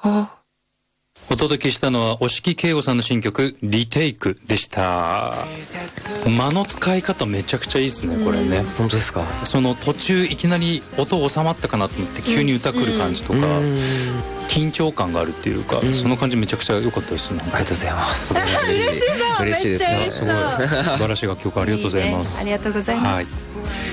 お届けしたのは押木圭吾さんの新曲リテイクでした。間の使い方めちゃくちゃいいですね、これね。 本当ですか。 その途中いきなり音収まったかなと思って急に歌来る感じとか、緊張感があるっていうか、その感じめちゃくちゃ良かったですね。 ありがとうございます。 嬉しいですね。 すごい素晴らしい楽曲ありがとうございます。 ありがとうございます。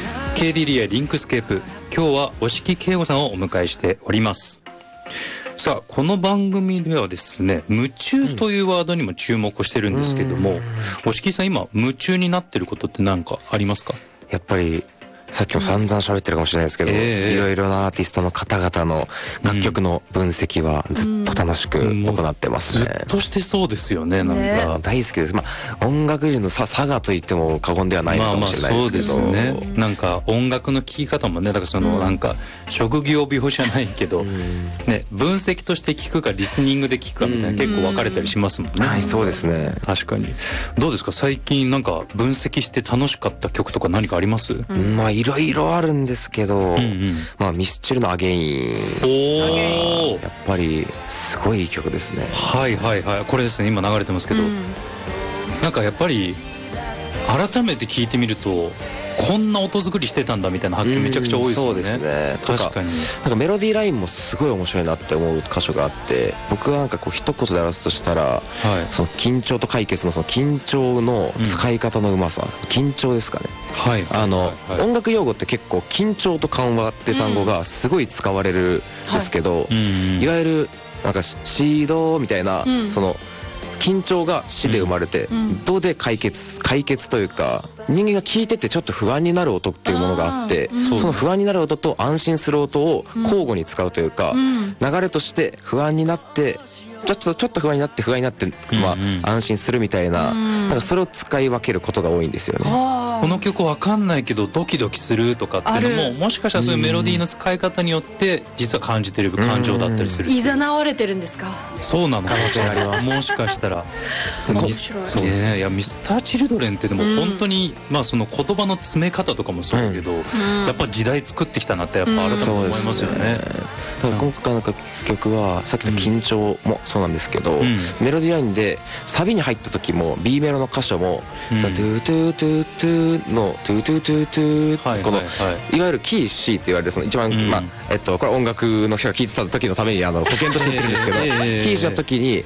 KD リアリンクスケープ、今日は押木圭吾さんをお迎えしております。さあ、この番組ではですね、夢中というワードにも注目してるんですけども、押木さん今夢中になってることって何かありますか？ やっぱりさっきも散々喋ってるかもしれないですけど、いろいろなアーティストの方々の楽曲の分析はずっと楽しく行ってますね。 ずっとしてそうですよね、なんか。 大好きです。音楽人の差がと言っても過言ではないかもしれないですけど。 そうですね。なんか音楽の聴き方もね、だからそのなんか職業病じゃないけど、ね、分析として聴くかリスニングで聴くかみたいな結構分かれたりしますもんね。 はい、そうですね。 確かに。どうですか、最近なんか分析して楽しかった曲とか何かあります？ いろいろあるんですけど、ミスチルのアゲイン。やっぱりすごいいい曲ですね。 はいはいはい。これですね、今流れてますけど、なんかやっぱり改めて聞いてみるとこんな音作りしてたんだみたいな発見めちゃくちゃ多いですよね。 そうですね。 確かに。 なんかメロディーラインもすごい面白いなって思う箇所があって、僕はなんかこう一言で表すとしたら、その緊張と解決のその緊張の使い方のうまさ、緊張ですかね。音楽用語って結構緊張と緩和って単語がすごい使われるんですけど、いわゆるなんかシードみたいな、その緊張が死で生まれて、どで解決というか、人間が聞いててちょっと不安になる音っていうものがあって、その不安になる音と安心する音を交互に使うというか、流れとして不安になってちょっと不安になって安心するみたいな、なんかそれを使い分けることが多いんですよね。 この曲わかんないけどドキドキするとかっていうのも、もしかしたらそういうメロディーの使い方によって実は感じてる感情だったりする。 いざなわれてるんですか？ そうなのかもしれない。もしかしたら面白い。そうですね。いや、ミスターチルドレンってでも本当にその言葉の詰め方とかもそうだけど、やっぱ時代作ってきたなってやっぱ改めて思いますよね。 ただ今回の曲はさっきの緊張もそうなんですけど、メロディーラインでサビに入った時も B メロの箇所もトゥートゥートゥートゥーのトゥートゥートゥートゥー、このいわゆるキー C って言われるその一番これ音楽の人が聴いてた時のために保険として言ってるんですけど、キー C の時に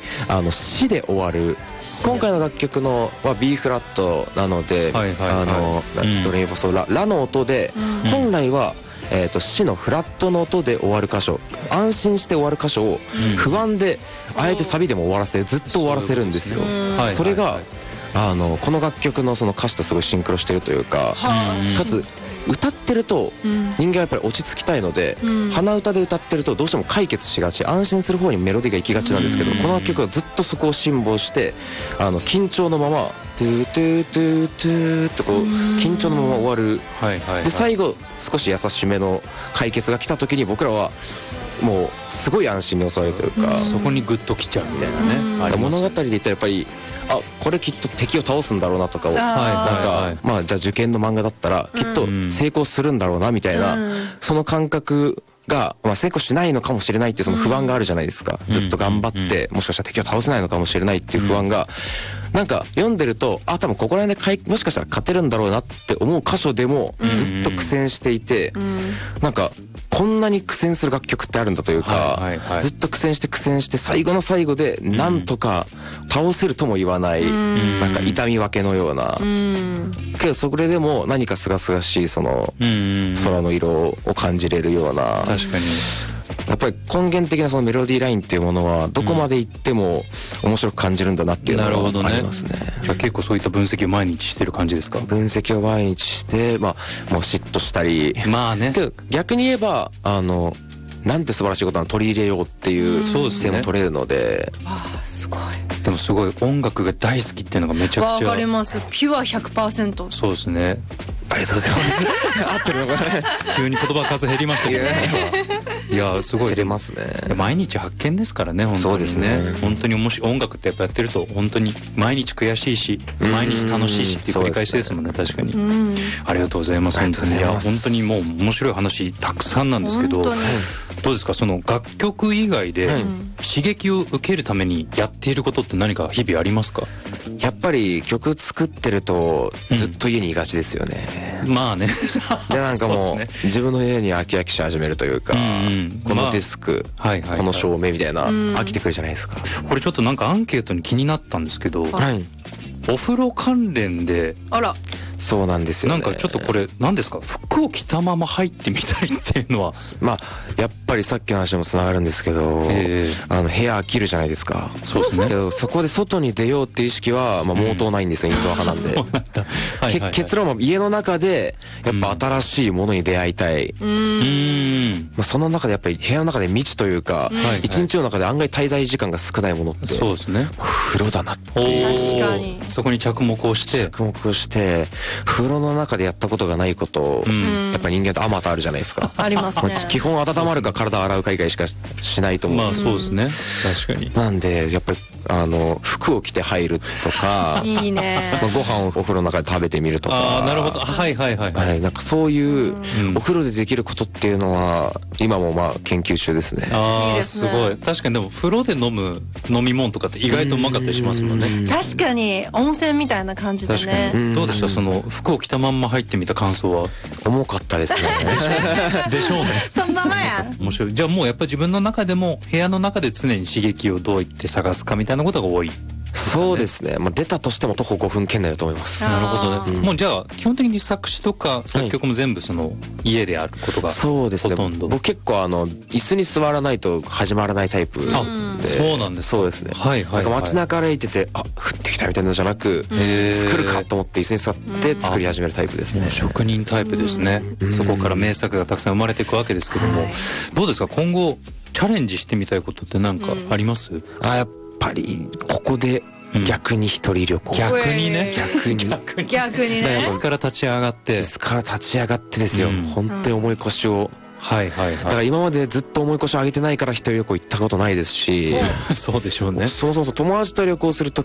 C で終わる。今回の楽曲のは B フラットなので、ドレミファソラの音で、本来はC のフラットの音で終わる箇所、安心して終わる箇所を不安であえてサビでも終わらせてずっと終わらせるんですよ。それがこの楽曲のその歌詞とすごいシンクロしてるというか、かつ歌ってると人間はやっぱり落ち着きたいので、鼻歌で歌ってるとどうしても解決しがち、安心する方にメロディーが行きがちなんですけど、この楽曲はずっとそこを辛抱して緊張のままトゥートゥートゥートゥーってこう緊張のまま終わる。で最後少し優しめの解決が来た時に僕らはもうすごい安心に襲われるというか、 そこにグッときちゃうみたいなね。 物語で言ったらやっぱりこれきっと敵を倒すんだろうなとかを、なんかじゃあ受験の漫画だったらきっと成功するんだろうなみたいな、その感覚が成功しないのかもしれないっていうその不安があるじゃないですか。ずっと頑張ってもしかしたら敵を倒せないのかもしれないっていう不安が、なんか読んでると多分ここら辺でもしかしたら勝てるんだろうなって思う箇所でもずっと苦戦していて、なんかこんなに苦戦する楽曲ってあるんだというか、ずっと苦戦して最後の最後でなんとか倒せるとも言わない、なんか痛み分けのような、けどそれでも何か清々しいその空の色を感じれるような。 確かにやっぱり根源的なそのメロディーラインっていうものはどこまで行っても面白く感じるんだなっていうのがありますね。 じゃあ結構そういった分析を毎日してる感じですか？ 分析を毎日して、もう嫉妬したり。けど逆に言えばなんて素晴らしいことなの取り入れようっていう姿勢も取れるので。 すごい。 でもすごい音楽が大好きっていうのがめちゃくちゃ。 わかります。ピュア 100%。 そうですね。 ありがとうございます。合ってるのかね。 急に言葉数減りましたけどね。いやすごい出ますね。 毎日発見ですからね、本当に。そうですね。本当に音楽ってやっぱやってると本当に毎日悔しいし毎日楽しいしっていう繰り返しですもんね。確かに。ありがとうございます。本当に。いや本当にもう面白い話たくさんなんですけど、どうですかその楽曲以外で刺激を受けるためにやっていることって何か日々ありますか？ やっぱり曲作ってるとずっと家にいがちですよね。 まあね。 でなんかもうそうですね自分の部屋に飽き飽きし始めるというか、このデスク、 はいはいはい、 この照明みたいな飽きてくるじゃないですか。 これちょっとなんかアンケートに気になったんですけど、 はい。 お風呂関連で、 あら、 そうなんですよね。 なんかちょっとこれ何ですか、服を着たまま入ってみたいっていうのは。 まあやっぱりさっきの話にもつながるんですけど、部屋飽きるじゃないですか。 そうですね。 けどそこで外に出ようっていう意識はまあ毛頭ないんですよ、インドア派なんで。 そうなんだ。はいはいはい、 結論は家の中でやっぱ新しいものに出会いたい。まあその中でやっぱり部屋の中で未知というか、一日の中で案外滞在時間が少ないものって、 そうですね。 風呂だなっていう。 確かに。 そこに着目をして。 着目をして、風呂の中でやったことがないことを、やっぱり人間ってあまたあるじゃないですか。 ありますね。 基本温まるか体洗うか以外しかしないと思う。 まあそうですね。確かに。 なんで、やっぱり、服を着て入るとか、 いいね。 ご飯をお風呂の中で食べてみるとか。 ああ、なるほど。はいはいはい。 はい、なんかそういう、お風呂でできることっていうのは、今もまあ研究中ですね。 ああ、すごい。確かにでも風呂で飲む飲み物とかって意外とうまかったりしますもんね。 確かに、温泉みたいな感じでね。 確かに。どうでした、その服を着たまんま入ってみた感想は？ 重かったですね。 でしょうね。 そのままやん。 面白い。じゃあもうやっぱり自分の中でも部屋の中で常に刺激をどうやって探すかみたいなことが多い。 そうですね。まあ出たとしても徒歩5分圏内だと思います。 なるほどね。もうじゃあ基本的に作詞とか作曲も全部その家であることがそうですね。 ほとんど。 僕結構椅子に座らないと始まらないタイプで。 そうなんですか。 そうですね。 はいはい。 なんか街中歩いてて、あ、降ってきたみたいなのじゃなく、作るかと思って椅子に座って作り始めるタイプですね。 職人タイプですね。そこから名作がたくさん生まれていくわけですけども、どうですか、今後チャレンジしてみたいことって何かあります？ やっぱりここで逆に一人旅行。 逆にね。 逆にね。 椅子から立ち上がって。 椅子から立ち上がってですよ。本当に重い腰を。 はいはいはい。 だから今までずっと重い腰を上げてないから一人旅行行ったことないですし。 そうでしょうね。 そう友達と旅行すると